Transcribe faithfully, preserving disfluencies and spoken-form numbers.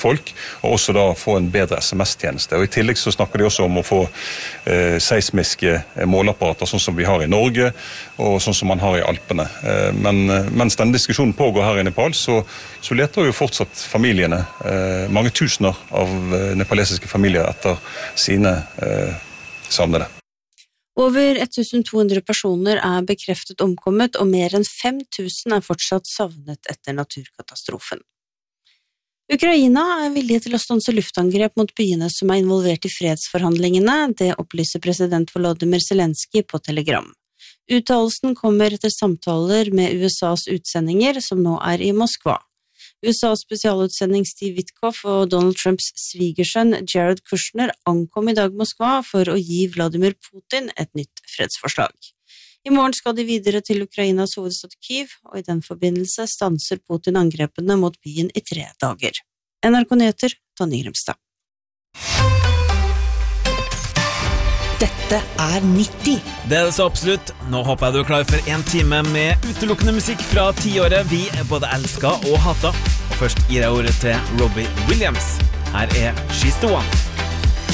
folk, og også da få en bedre sms-tjeneste. Og i tillegg så snakker de også om å få eh, seismiske måleapparater, sånn som vi har i Norge, og sånn som man har i Alpene. Eh, men eh, mens denne diskusjonen pågår her i Nepal, så, så leter jo fortsatt familiene, eh, mange tusener av eh, nepalesiske familier etter sine eh, savnede. Over tusen to hundre personer er bekreftet omkommet, og mer enn fem tusen er fortsatt savnet etter naturkatastrofen. Ukraina er villig til å stanse luftangrep mot byene som er involvert i fredsforhandlingene, det opplyser president Volodymyr Zelensky på Telegram. Uttalelsen kommer etter samtaler med U S A's utsendinger som nå er i Moskva. U S A's spesialutsending Steve Witkoff og Donald Trumps svigersønn Jared Kushner ankom i dag Moskva for å gi Vladimir Putin et nytt fredsforslag. I morgen skal de videre til Ukrainas hovedstad Kyiv, og i den forbindelse stanser Putin angrepene mot byen i tre dager. N R K Nyheter, Tonje Grimstad. Dette er nitti. Det er det så absolutt. Nå håper jeg du er klar for en time med utelukkende musikk fra tiåret vi både elsker og hater. Og først gir jeg ordet til Robbie Williams. Her er She's the One.